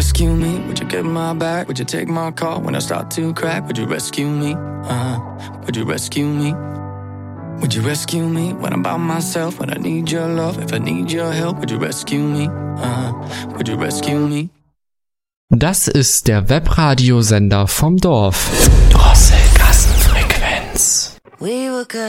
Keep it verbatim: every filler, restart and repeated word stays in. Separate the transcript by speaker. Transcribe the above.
Speaker 1: rescue me? Would you get my back? Would you take my call when I start to crack? Would you rescue me? Uh, would you rescue me? Would you rescue me when I'm by myself? When I need your love, if I need your help, would you rescue me? Uh, would you rescue me?
Speaker 2: Das ist der Webradiosender vom Dorf. Drosselkassenfrequenz.
Speaker 3: We were good.